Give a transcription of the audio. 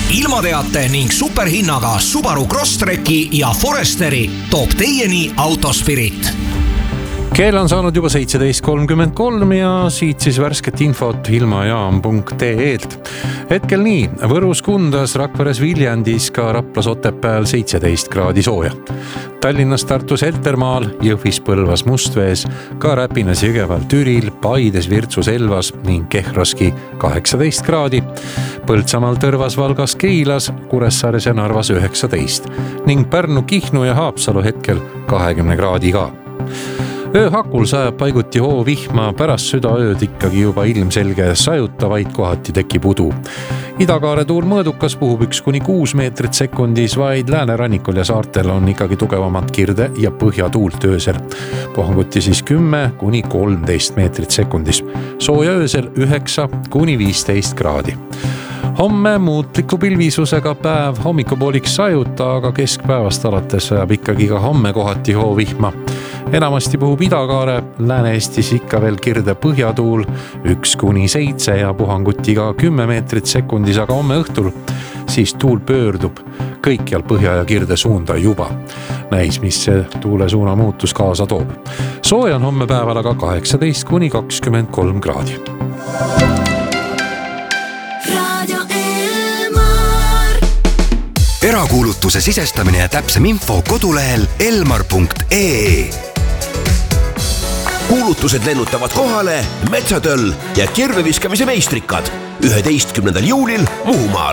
ilmateate ning superhinnaga Subaru Crosstreki ja Foresteri toob teieni Autospirit. Kell on saanud juba 17.33 ja siit siis värsket infot ilmajaam.ee-lt. Hetkel nii, Võrus, Kundas, Rakveres, Viljandis, ka Raplas, Otepääl 17 kraadi sooja. Tallinnas, Tartus, Heltermaal, Jõhvis, Põlvas, Mustvees, ka Räpinas, Jõgeval, Türil, Paides, Virtsus, Elvas ning Kehraski 18 kraadi. Põltsamaal, Tõrvas, Valgas, Keilas, Kuressaares ja Narvas 19 ning Pärnu, Kihnu ja Haapsalu hetkel 20 kraadi ka. Ööhakul sajab paiguti hoovihma, pärast südaööd ikkagi juba ilmselge sajuta, vaid kohati tekib udu. Idakaare tuul mõõdukas puhub 1–6 meetrit sekundis, vaid läänerannikul ja saartel on ikkagi tugevamat kirde ja põhjatuult öösel. Puhanguti siis 10–13 meetrit sekundis. Sooja öösel 9–15 kraadi. Homme muutliku pilvisusega päev, hommikupooliks sajuta, aga keskpäevast alates sajab ikkagi ka homme kohati hoovihma. Enamasti puhub idakaare, Lääne-Eestis ikka veel kirde põhjatuul 1–7 ja puhanguti ka 10 meetrit sekundis, aga homme õhtul siis tuul pöördub kõikjal põhja ja kirde suunda juba. Näis, mis see tuule suuna muutus kaasa toob. Sooja on homme päeval aga 18–23 kraadi. Erakuulutuse sisestamine ja täpsem info kodulehel elmar.ee. Kuulutused lennutavad kohale Metsatöll ja kirveviskamise meistrikad 11. juulil Muhumaal.